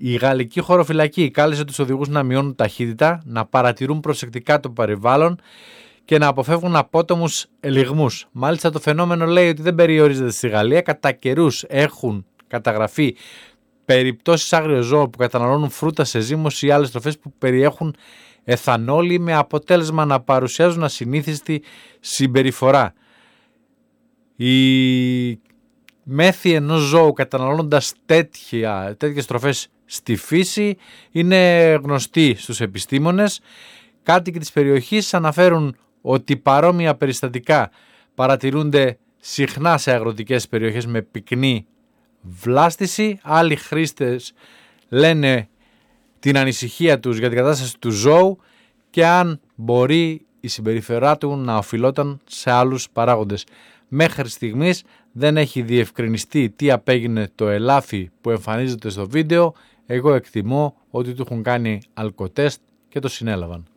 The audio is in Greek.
Η γαλλική χωροφυλακή κάλεσε τους οδηγούς να μειώνουν ταχύτητα, να παρατηρούν προσεκτικά το περιβάλλον και να αποφεύγουν απότομους ελιγμούς. Μάλιστα το φαινόμενο λέει ότι δεν περιορίζεται στη Γαλλία. Κατά καιρούς έχουν καταγραφεί περιπτώσεις άγριων ζώων που καταναλώνουν φρούτα σε ζύμος ή άλλες τροφές που περιέχουν εθανόλη, με αποτέλεσμα να παρουσιάζουν ασυνήθιστη συμπεριφορά. Η μέθη ενός ζώου καταναλώνοντας τέτοιες τροφές στη φύση είναι γνωστή στους επιστήμονες. Κάτοικοι της περιοχής αναφέρουν ότι παρόμοια περιστατικά παρατηρούνται συχνά σε αγροτικές περιοχές με πυκνή βλάστηση. Άλλοι χρήστες λένε την ανησυχία τους για την κατάσταση του ζώου και αν μπορεί η συμπεριφορά του να οφειλόταν σε άλλους παράγοντες. Μέχρι στιγμής δεν έχει διευκρινιστεί τι απέγινε το ελάφι που εμφανίζεται στο βίντεο. Εγώ εκτιμώ ότι του έχουν κάνει αλκοτέστ και το συνέλαβαν.